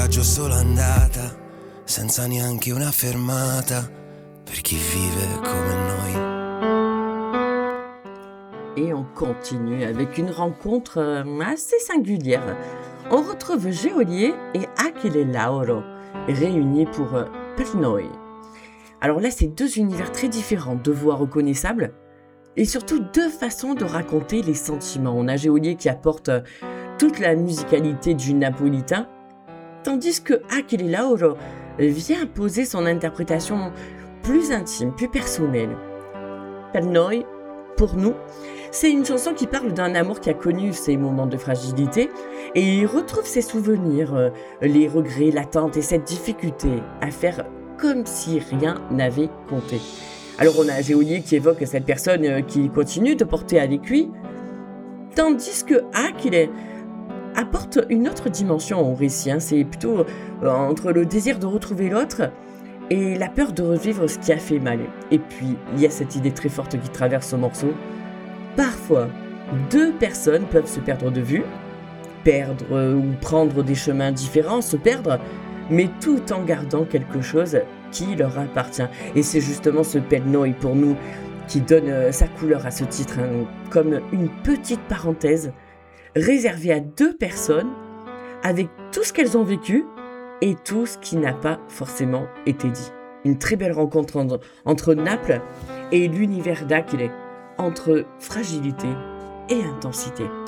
viaggio solo andata, senza neanche una fermata, per chi vive come noi. Et on continue avec une rencontre assez singulière. On retrouve Geolier et Achille Lauro, réunis pour Per Noi. Alors là, c'est deux univers très différents, deux voix reconnaissables, et surtout deux façons de raconter les sentiments. On a Geolier qui apporte toute la musicalité du napolitain, tandis que Achille Lauro vient poser son interprétation plus intime, plus personnelle. Per Noi, pour nous, c'est une chanson qui parle d'un amour qui a connu ses moments de fragilité et il retrouve ses souvenirs, les regrets, l'attente et cette difficulté à faire comme si rien n'avait compté. Alors on a Geolier qui évoque cette personne qui continue de porter avec lui, tandis que Achille apporte une autre dimension au récit. C'est plutôt entre le désir de retrouver l'autre et la peur de revivre ce qui a fait mal. Et puis, il y a cette idée très forte qui traverse ce morceau. Parfois, deux personnes peuvent se perdre de vue, perdre ou prendre des chemins différents, se perdre, mais tout en gardant quelque chose qui leur appartient. Et c'est justement ce Per Noi pour nous qui donne sa couleur à ce titre, comme une petite parenthèse réservée à deux personnes avec tout ce qu'elles ont vécu et tout ce qui n'a pas forcément été dit. Une très belle rencontre entre Naples et l'univers d'Achille, entre fragilité et intensité.